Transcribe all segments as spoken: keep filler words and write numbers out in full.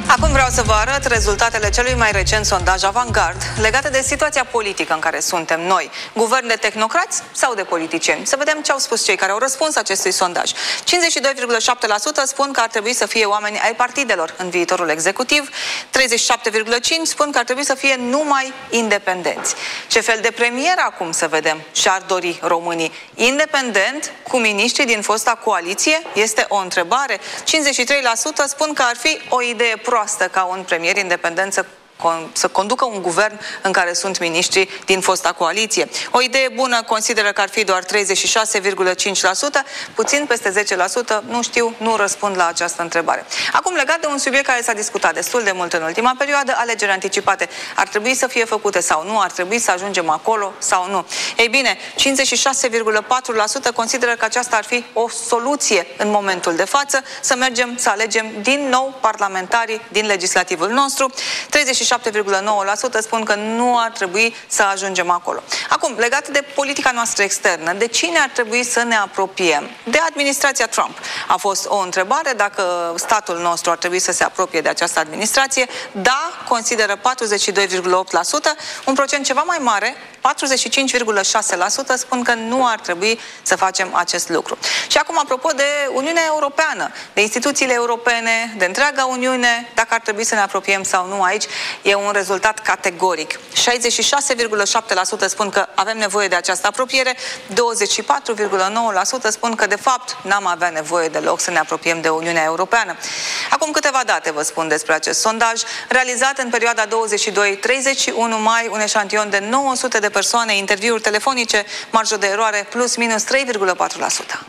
Acum vreau să vă arăt rezultatele celui mai recent sondaj Avantgard legate de situația politică în care suntem noi. Guvern de tehnocrați sau de politicieni? Să vedem ce au spus cei care au răspuns acestui sondaj. cincizeci și doi virgulă șapte la sută spun că ar trebui să fie oameni ai partidelor în viitorul executiv, treizeci și șapte virgulă cinci la sută spun că ar trebui să fie numai independenți. Ce fel de premier acum să vedem și-ar dori românii? Independent cu miniștri din fosta coaliție? Este o întrebare. cincizeci și trei la sută spun că ar fi o idee proastă ca un premier independent să să conducă un guvern în care sunt miniștri din fosta coaliție. O idee bună consideră că ar fi doar treizeci și șase virgulă cinci la sută, puțin peste zece la sută, nu știu, nu răspund la această întrebare. Acum, legat de un subiect care s-a discutat destul de mult în ultima perioadă, alegeri anticipate. Ar trebui să fie făcute sau nu? Ar trebui să ajungem acolo sau nu? Ei bine, cincizeci și șase virgulă patru la sută consideră că aceasta ar fi o soluție în momentul de față, să mergem să alegem din nou parlamentarii din legislativul nostru. treizeci și șapte virgulă nouă la sută spun că nu ar trebui să ajungem acolo. Acum, legat de politica noastră externă, de cine ar trebui să ne apropiem? De administrația Trump. A fost o întrebare dacă statul nostru ar trebui să se apropie de această administrație. Da, consideră patruzeci și doi virgulă opt la sută, un procent ceva mai mare, patruzeci și cinci virgulă șase la sută spun că nu ar trebui să facem acest lucru. Și acum, apropo de Uniunea Europeană, de instituțiile europene, de întreaga Uniune, dacă ar trebui să ne apropiem sau nu aici, e un rezultat categoric. șaizeci și șase virgulă șapte la sută spun că avem nevoie de această apropiere, douăzeci și patru virgulă nouă la sută spun că, de fapt, n-am avea nevoie deloc să ne apropiem de Uniunea Europeană. Acum câteva date vă spun despre acest sondaj, realizat în perioada douăzeci și doi treizeci și unu mai, un eșantion de nouă sute de persoane, interviuri telefonice, marjă de eroare plus minus trei virgulă patru la sută.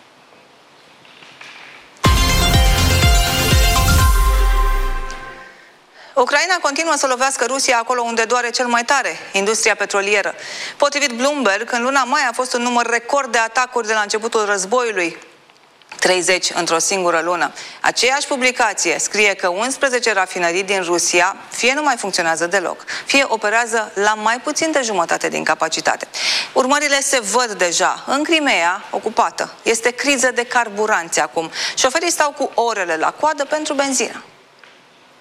Ucraina continuă să lovească Rusia acolo unde doare cel mai tare, industria petrolieră. Potrivit Bloomberg, în luna mai a fost un număr record de atacuri de la începutul războiului, treizeci într-o singură lună. Aceeași publicație scrie că unsprezece rafinării din Rusia fie nu mai funcționează deloc, fie operează la mai puțin de jumătate din capacitate. Urmările se văd deja. În Crimea, ocupată, este criză de carburanți acum. Șoferii stau cu orele la coadă pentru benzină.